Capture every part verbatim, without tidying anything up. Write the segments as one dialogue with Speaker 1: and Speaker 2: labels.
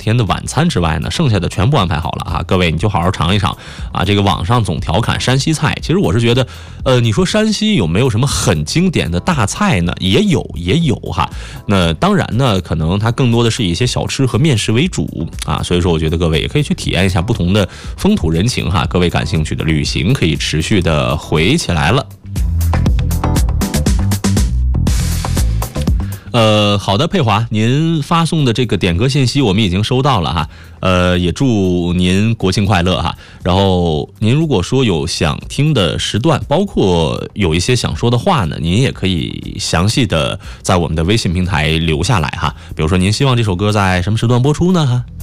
Speaker 1: 天的晚餐之外呢，剩下的全部安排好了啊，各位你就好好尝一尝啊。这个网上总调侃山西菜，其实我是觉得，呃，你说山西有没有什么很经典的大菜呢？也有，也有哈。那当然呢，可能它更多的是以一些小吃和面食为主啊，所以说我觉得各位也可以去体验一下不同的风土人情哈。各位感兴趣的旅行可以持续的回起来了。呃，好的，佩华，您发送的这个点歌信息我们已经收到了哈，呃，也祝您国庆快乐哈。然后您如果说有想听的时段，包括有一些想说的话呢，您也可以详细的在我们的微信平台留下来哈。比如说您希望这首歌在什么时段播出呢哈？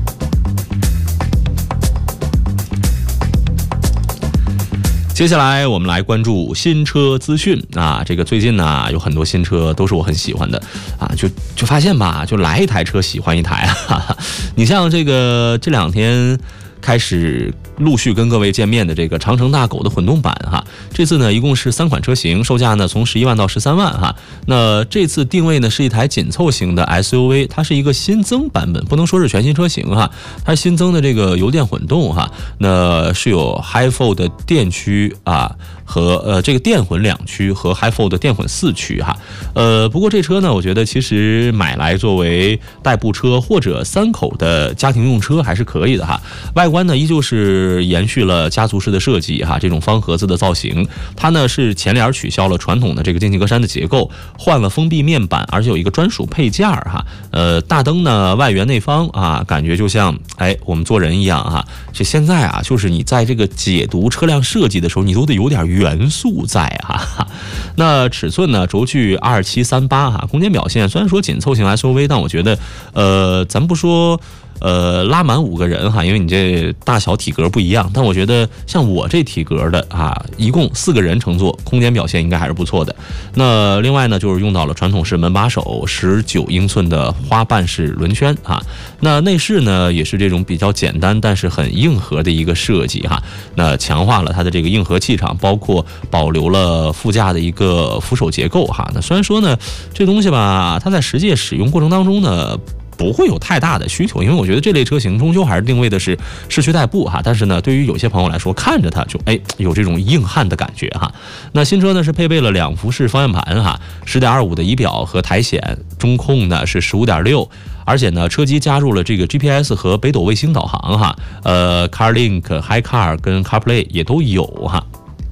Speaker 1: 接下来我们来关注新车资讯啊，这个最近呢有很多新车都是我很喜欢的啊，就就发现吧，就来一台车喜欢一台啊。你像这个这两天开始陆续跟各位见面的这个长城大狗的混动版哈，这次呢一共是三款车型，售价呢从十一万到十三万哈。那这次定位呢是一台紧凑型的 S U V， 它是一个新增版本，不能说是全新车型哈，它新增的这个油电混动哈，那是有 Hi-Fold 的电驱啊和呃这个电混两驱和 Hi-Fold 的电混四驱哈。呃，不过这车呢，我觉得其实买来作为代步车或者三口的家庭用车还是可以的哈。外观呢依旧是延续了家族式的设计哈，这种方盒子的造型，它呢是前脸取消了传统的这个进气格栅的结构，换了封闭面板，而且有一个专属配件哈。呃，大灯呢外圆内方啊，感觉就像哎我们做人一样哈。这现在啊，就是你在这个解读车辆设计的时候，你都得有点元素在哈。那尺寸呢，轴距二七三八哈，空间表现虽然说紧凑型 S U V， 但我觉得呃，咱不说。呃，拉满五个人哈，因为你这大小体格不一样，但我觉得像我这体格的啊，一共四个人乘坐，空间表现应该还是不错的。那另外呢，就是用到了传统式门把手，十九英寸的花瓣式轮圈啊。那内饰呢，也是这种比较简单但是很硬核的一个设计哈。那强化了它的这个硬核气场，包括保留了副驾的一个扶手结构哈。那虽然说呢，这东西吧，它在实际使用过程当中呢，不会有太大的需求，因为我觉得这类车型终究还是定位的是市区代步哈。但是呢，对于有些朋友来说，看着它就哎有这种硬汉的感觉哈。那新车呢是配备了两幅式方向盘哈， 十点二五 的仪表和苔藓，中控呢是 十五点六， 而且呢车机加入了这个 G P S 和北斗卫星导航哈，呃 CarLink、HiCar 跟 CarPlay 也都有哈。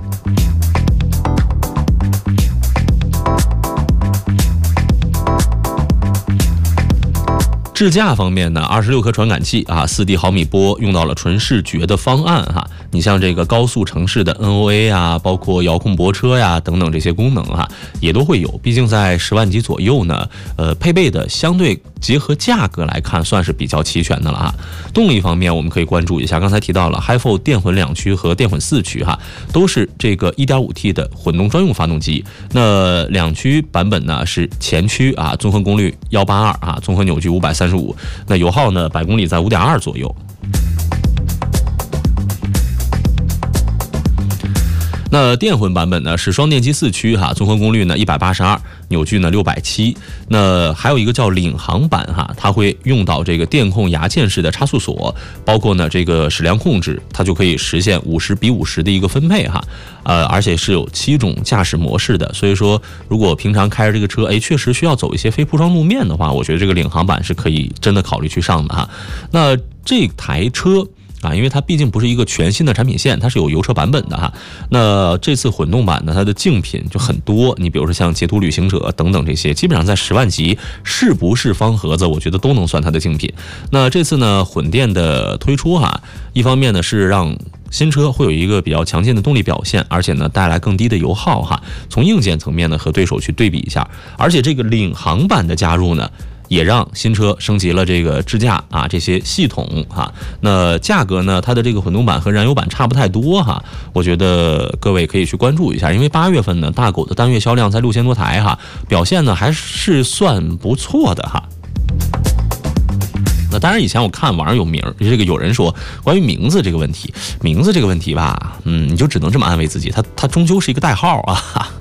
Speaker 1: 智驾方面呢，二十六颗传感器啊， 四 D 毫米波，用到了纯视觉的方案哈。你像这个高速城市的 N O A 啊，包括遥控泊车呀等等这些功能哈，也都会有。毕竟在十万级左右呢，呃，配备的相对结合价格来看，算是比较齐全的了哈。动力方面，我们可以关注一下，刚才提到了 Hi-Fold 电混两驱和电混四驱哈，都是这个 一点五 T 的混动专用发动机。那两驱版本呢是前驱啊，综合功率一百八十二啊，综合扭矩五百三十五，那油耗呢百公里在 五点二 左右。那电混版本呢是双电机四驱哈，综合功率呢一百八十二，扭矩呢六百七。那还有一个叫领航版哈，它会用到这个电控牙键式的差速锁，包括呢这个矢量控制，它就可以实现五十比五十的一个分配哈。呃，而且是有七种驾驶模式的，所以说如果平常开着这个车，哎，确实需要走一些非铺装路面的话，我觉得这个领航版是可以真的考虑去上的哈。那这台车啊，因为它毕竟不是一个全新的产品线，它是有油车版本的哈。那这次混动版呢，它的竞品就很多，你比如说像捷途旅行者等等这些，基本上在十万级是不是方盒子，我觉得都能算它的竞品。那这次呢，混电的推出哈，一方面呢是让新车会有一个比较强劲的动力表现，而且呢带来更低的油耗哈。从硬件层面呢和对手去对比一下，而且这个领航版的加入呢，也让新车升级了这个支架啊这些系统哈。那价格呢，它的这个混动版和燃油版差不太多哈，我觉得各位可以去关注一下，因为八月份呢大狗的单月销量在六千多台哈，表现呢还是算不错的哈。那当然，以前我看网上有名，这个有人说关于名字这个问题，名字这个问题吧，嗯，你就只能这么安慰自己，它它终究是一个代号啊。